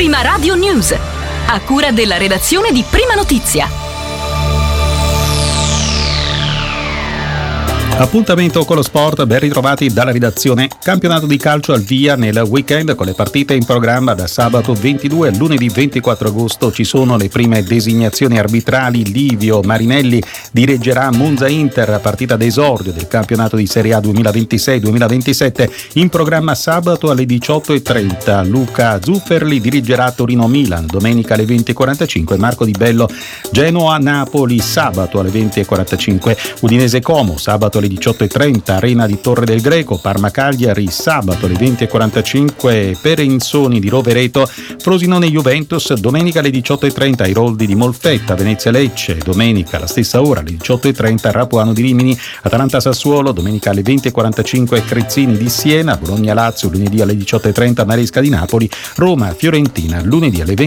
Prima Radio News, a cura della redazione di Prima Notizia. Appuntamento con lo sport, ben ritrovati dalla redazione. Campionato di calcio al via nel weekend con le partite in programma da sabato 22 a lunedì 24 agosto. Ci sono le prime designazioni arbitrali. Livio Marinelli direggerà Monza Inter, partita d'esordio del campionato di Serie A 2026-2027. In programma sabato alle 18:30. Luca Zufferli dirigerà Torino Milan, domenica alle 20:45. Marco Di Bello Genoa Napoli, sabato alle 20:45. Udinese Como, sabato alle 18:30, Arena di Torre del Greco, Parma Cagliari, sabato alle 20:45, Perenzoni di Rovereto, Frosinone Juventus, domenica alle 18:30, Airoldi di Molfetta, Venezia Lecce, domenica alla stessa ora alle 18:30, Rapuano di Rimini, Atalanta Sassuolo, domenica alle 20:45, Crezzini di Siena, Bologna Lazio, lunedì alle 18:30, Maresca di Napoli, Roma Fiorentina, lunedì alle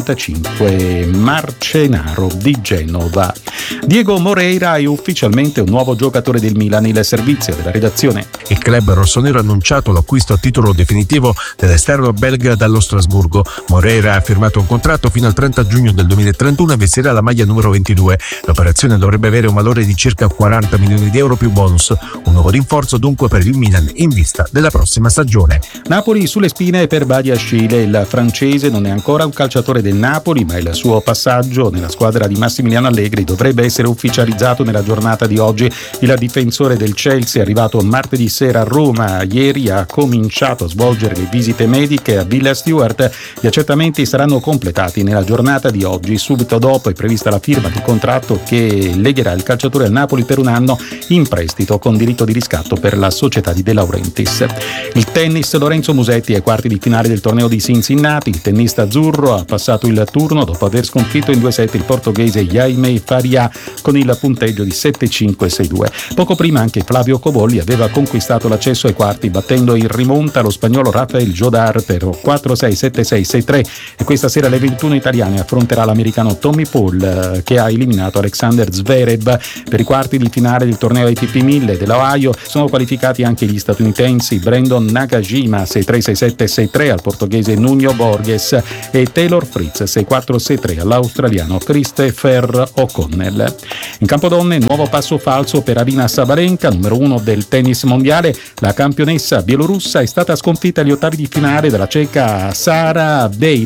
20:45, Marcenaro di Genova. Diego Moreira è ufficialmente un nuovo giocatore del Milan. Il servizio della redazione. Il club rossonero ha annunciato l'acquisto a titolo definitivo dell'esterno belga dallo Strasburgo. Moreira ha firmato un contratto fino al 30 giugno del 2031 e vestirà la maglia numero 22. L'operazione dovrebbe avere un valore di circa 40 milioni di euro più bonus. Un nuovo rinforzo dunque per il Milan in vista della prossima stagione. Napoli sulle spine per Badiashile. Il francese non è ancora un calciatore del Napoli, ma il suo passaggio nella squadra di Massimiliano Allegri dovrebbe essere ufficializzato nella giornata di oggi. Il difensore del Chelsea è arrivato martedì sera a Roma. Ieri ha cominciato a svolgere le visite mediche a Villa Stewart. Gli accertamenti saranno completati nella giornata di oggi. Subito dopo è prevista la firma del contratto che legherà il calciatore al Napoli per un anno in prestito con diritto di riscatto per la società di De Laurentiis. Il tennis, Lorenzo Musetti ai quarti di finale del torneo di Cincinnati. Il tennista azzurro ha passato il turno dopo aver sconfitto in 2 set il portoghese Jaime Faria con il punteggio di 7-5 e 6-2. Poco prima anche Flavio Cobolli aveva conquistato l'accesso ai quarti battendo in rimonta lo spagnolo Rafael Jodar per 4-6, 7-6, 6-3 e questa sera alle 21 italiane affronterà l'americano Tommy Paul che ha eliminato Alexander Zverev. Per i quarti di finale del torneo ATP 1000 dell'Ohio sono qualificati anche gli statunitensi Brandon Nakajima 6-3, 6-7, 6-3 al portoghese Nuno Borges e Taylor Fritz 6-4, 6-3 all'australiano Christopher O'Connell. In campo donne nuovo passo falso per Aryna Sabalenka, numero 1 del tennis mondiale. La campionessa bielorussa è stata sconfitta agli ottavi di finale dalla ceca Sara Bej